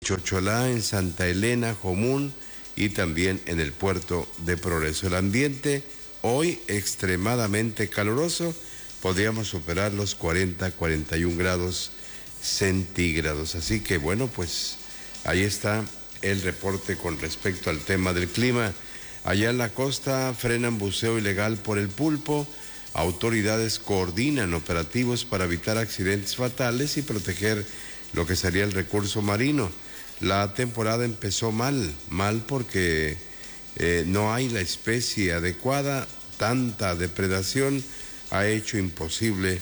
Chocholá, en Santa Elena, Jomún y también en el puerto de Progreso. El ambiente hoy extremadamente caluroso, podríamos superar los 41 grados centígrados. Así que bueno, pues ahí está el reporte con respecto al tema del clima. Allá en la costa frenan buceo ilegal por el pulpo. Autoridades coordinan operativos para evitar accidentes fatales y proteger lo que sería el recurso marino. La temporada empezó mal porque no hay la especie adecuada, tanta depredación ha hecho imposible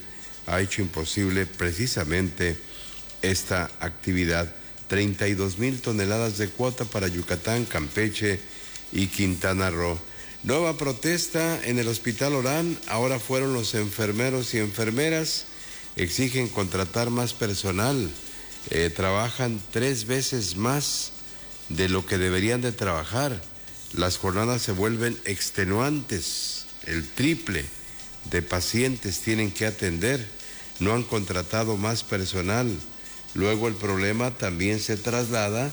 precisamente esta actividad. 32,000 toneladas de cuota para Yucatán, Campeche y Quintana Roo. Nueva protesta en el Hospital Orán, ahora fueron los enfermeros y enfermeras, exigen contratar más personal, trabajan 3 veces más de lo que deberían de trabajar, las jornadas se vuelven extenuantes, el triple de pacientes tienen que atender, no han contratado más personal. Luego el problema también se traslada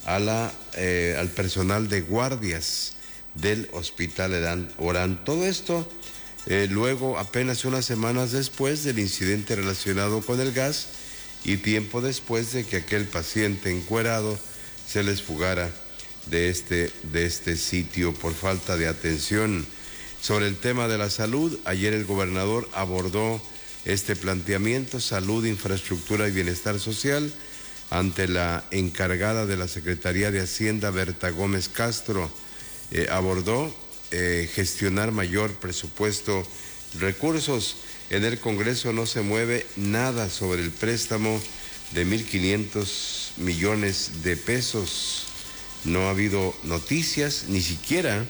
al personal de guardias del Hospital Orán. Todo esto luego apenas unas semanas después del incidente relacionado con el gas y tiempo después de que aquel paciente encuerado se les fugara de este sitio por falta de atención. Sobre el tema de la salud, ayer el gobernador abordó este planteamiento, salud, infraestructura y bienestar social, ante la encargada de la Secretaría de Hacienda, Berta Gómez Castro. Abordó gestionar mayor presupuesto, recursos. En el Congreso no se mueve nada sobre el préstamo de 1,500 millones de pesos. No ha habido noticias, ni siquiera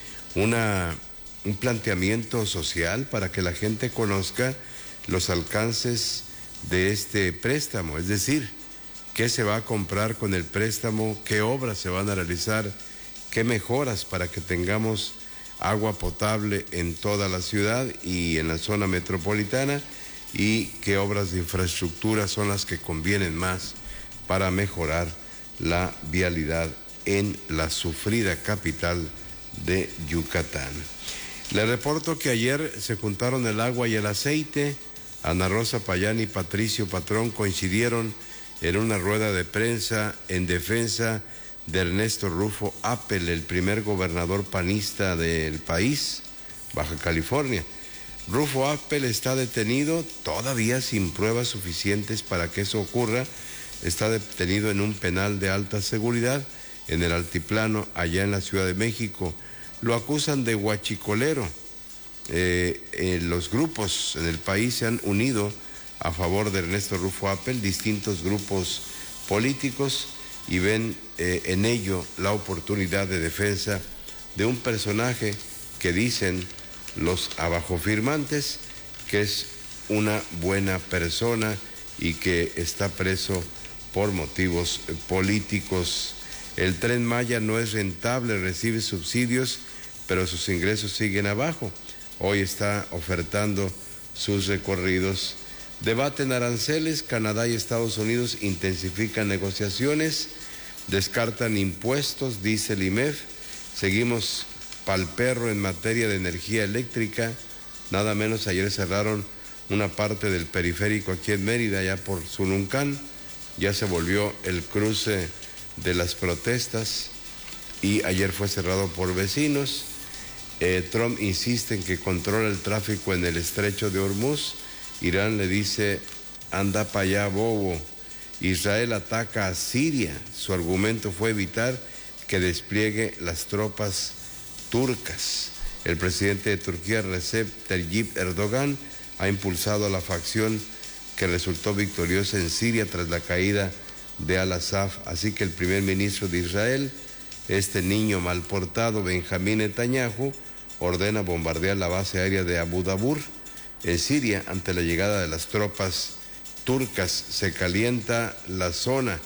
un planteamiento social para que la gente conozca los alcances de este préstamo, es decir, qué se va a comprar con el préstamo, qué obras se van a realizar, qué mejoras para que tengamos agua potable en toda la ciudad y en la zona metropolitana, y qué obras de infraestructura son las que convienen más para mejorar la vialidad en la sufrida capital de Yucatán. Le reporto que ayer se juntaron el agua y el aceite. Ana Rosa Payán y Patricio Patrón coincidieron en una rueda de prensa en defensa de Ernesto Rufo Appel, el primer gobernador panista del país, Baja California. Rufo Appel está detenido, todavía sin pruebas suficientes para que eso ocurra. Está detenido en un penal de alta seguridad en el Altiplano, allá en la Ciudad de México. Lo acusan de huachicolero. Los grupos en el país se han unido a favor de Ernesto Rufo Appel, distintos grupos políticos, y ven en ello la oportunidad de defensa de un personaje que dicen los abajofirmantes que es una buena persona y que está preso por motivos políticos. El Tren Maya no es rentable, recibe subsidios, pero sus ingresos siguen abajo. Hoy está ofertando sus recorridos. Debaten aranceles, Canadá y Estados Unidos intensifican negociaciones, descartan impuestos, dice el IMEF. Seguimos pa'l perro en materia de energía eléctrica. Nada menos ayer cerraron una parte del periférico aquí en Mérida, ya por Zuluncán. Ya se volvió el cruce de las protestas y ayer fue cerrado por vecinos. Trump insiste en que controla el tráfico en el estrecho de Hormuz. Irán le dice, anda para allá, bobo. Israel ataca a Siria. Su argumento fue evitar que despliegue las tropas turcas. El presidente de Turquía, Recep Tayyip Erdogan, ha impulsado a la facción que resultó victoriosa en Siria tras la caída de Al-Assad. Así que el primer ministro de Israel, este niño mal portado, Benjamín Netanyahu, ordena bombardear la base aérea de Abu Dabur en Siria ante la llegada de las tropas turcas. Se calienta la zona.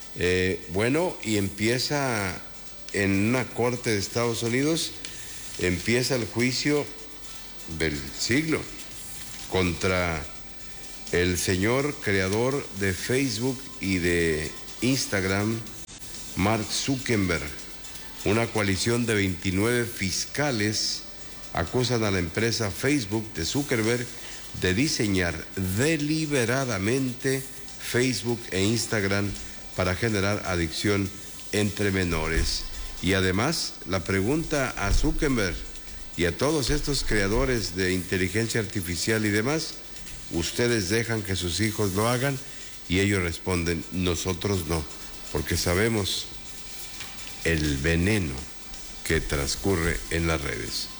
Y empieza en una corte de Estados Unidos, empieza el juicio del siglo contra el señor creador de Facebook y de Instagram, Mark Zuckerberg. Una coalición de 29 fiscales acusan a la empresa Facebook de Zuckerberg de diseñar deliberadamente Facebook e Instagram para generar adicción entre menores. Y además, la pregunta a Zuckerberg y a todos estos creadores de inteligencia artificial y demás, ¿ustedes dejan que sus hijos lo hagan? Y ellos responden, nosotros no, porque sabemos el veneno que transcurre en las redes.